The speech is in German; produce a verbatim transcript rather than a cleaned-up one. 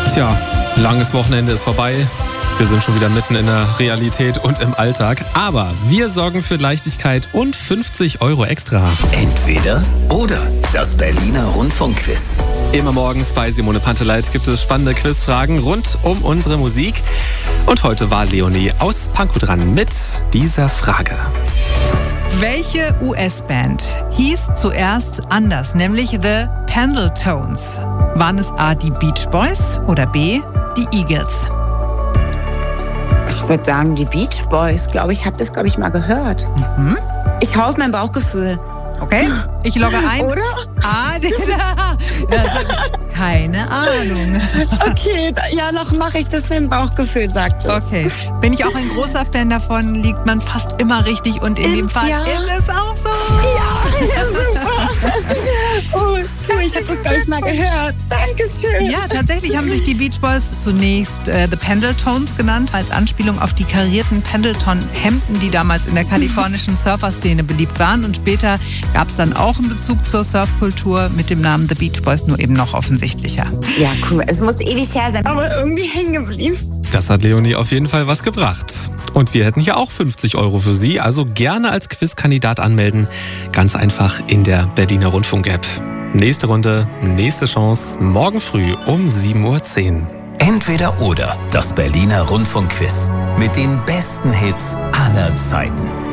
Tja, langes Wochenende ist vorbei. Wir sind schon wieder mitten in der Realität und im Alltag. Aber wir sorgen für Leichtigkeit und fünfzig Euro extra. Entweder oder. Das Berliner Rundfunkquiz. Immer morgens bei Simone Panteleit gibt es spannende Quizfragen rund um unsere Musik. Und heute war Leonie aus Pankow dran mit dieser Frage. Welche U S-Band hieß zuerst anders, nämlich The Pendletones? Waren es A, die Beach Boys oder B, die Eagles? Ich würde sagen, die Beach Boys, glaube ich, habe das, glaube ich, mal gehört. Mhm. Ich hau auf mein Bauchgefühl. Okay, ich logge ein. Oder? Ah, also, keine Ahnung. Okay, ja, noch mache ich das, wenn Bauchgefühl sagt es. Okay, bin ich auch ein großer Fan davon, liegt man fast immer richtig und in dem Fall ja. ist es auch so. Ja, ja super. Oh, ich habe das, glaube ich, mal gehört. Dankeschön. Ja, tatsächlich haben sich die Beach Boys zunächst äh, The Pendletones genannt, als Anspielung auf die karierten Pendleton-Hemden, die damals in der kalifornischen Surfer-Szene beliebt waren. Und später gab es dann auch einen Bezug zur Surfkultur mit dem Namen The Beach Boys, nur eben noch offensichtlicher. Ja, cool. Es muss ewig her sein, aber irgendwie hängen geblieben. Das hat Leonie auf jeden Fall was gebracht. Und wir hätten hier auch fünfzig Euro für Sie, also gerne als Quizkandidat anmelden. Ganz einfach in der Berliner Rundfunk-App. Nächste Runde, nächste Chance, morgen früh um sieben Uhr zehn. Entweder oder. Das Berliner Rundfunkquiz. Mit den besten Hits aller Zeiten.